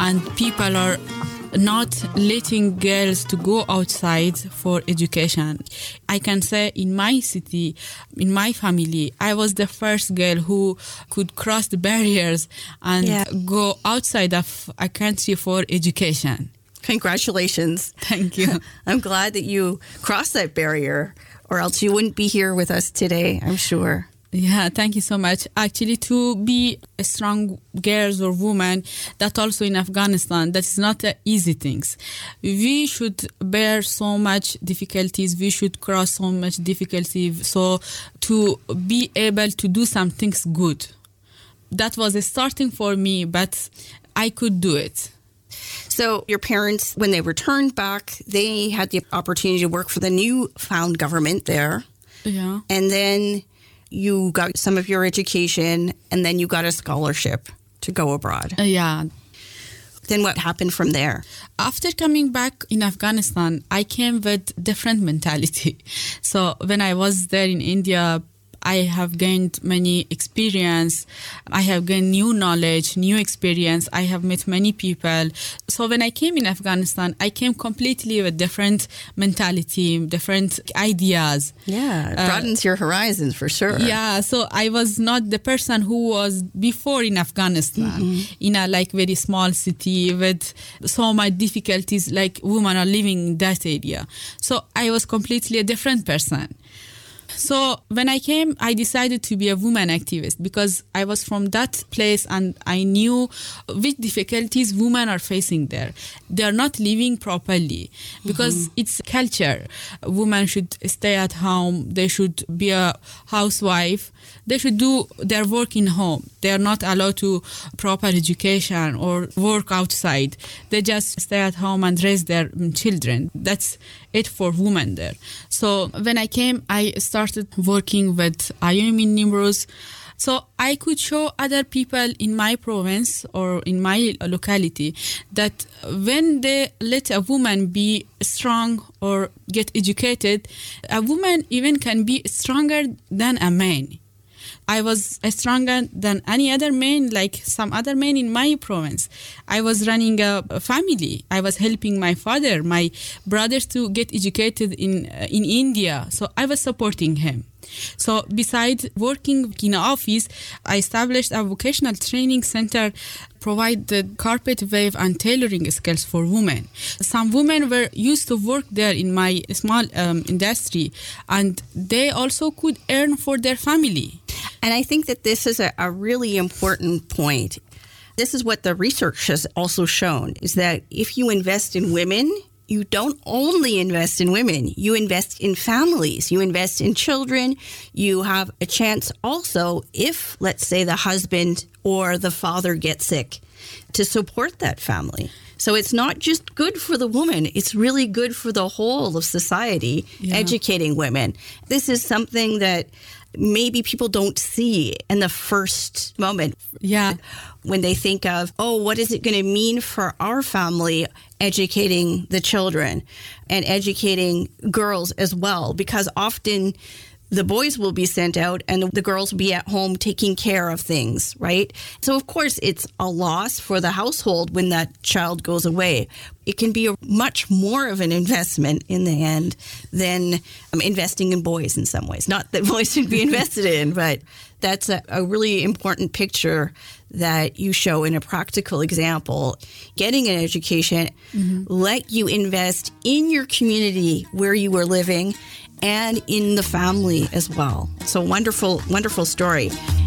and people are not letting girls to go outside for education. I can say in my city, in my family, I was the first girl who could cross the barriers and go outside of a country for education. Congratulations. Thank you. I'm glad that you crossed that barrier, or else you wouldn't be here with us today, I'm sure. Yeah, thank you so much. Actually, to be a strong girls or woman, that also in Afghanistan, that is not easy things. We should bear so much difficulties. We should cross so much difficulty. So to be able to do some things good. That was a starting for me, but I could do it. So your parents, when they returned back, they had the opportunity to work for the new found government there. Yeah. And then you got some of your education, and then you got a scholarship to go abroad. Yeah. Then what happened from there? After coming back in Afghanistan, I came with different mentality. So when I was there in India, I have gained many experience. I have gained new knowledge, new experience. I have met many people. So when I came in Afghanistan, I came completely with different mentality, different ideas. Yeah, it broadens your horizons for sure. Yeah, so I was not the person who was before in Afghanistan, in a like very small city with so much difficulties, like women are living in that area. So I was completely a different person. So when I came, I decided to be a woman activist because I was from that place and I knew which difficulties women are facing there. They are not living properly because it's culture. Women should stay at home. They should be a housewife. They should do their work in home. They are not allowed to proper education or work outside. They just stay at home and raise their children. That's it for women there. So when I came, I started working with IOM in Nimruz. So I could show other people in my province or in my locality that when they let a woman be strong or get educated, a woman even can be stronger than a man. I was stronger than any other man, like some other men in my province. I was running a family. I was helping my father, my brothers to get educated in India. So I was supporting him. So besides working in an office, I established a vocational training center, provide the carpet wave and tailoring skills for women. Some women were used to work there in my small industry, and they also could earn for their family. And I think that this is a really important point. This is what the research has also shown, is that if you invest in women, you don't only invest in women, you invest in families, you invest in children. You have a chance also, if, let's say, the husband or the father gets sick, to support that family. So it's not just good for the woman, it's really good for the whole of society, educating women. This is something that maybe people don't see in the first moment. Yeah. When they think of, oh, what is it going to mean for our family educating the children and educating girls as well? Because often the boys will be sent out and the girls will be at home taking care of things, right? So, of course, it's a loss for the household when that child goes away. It can be much more of an investment in the end than investing in boys in some ways. Not that boys should be invested in, but that's a really important picture that you show in a practical example. Getting an education let you invest in your community where you were living and in the family as well. So wonderful, wonderful story.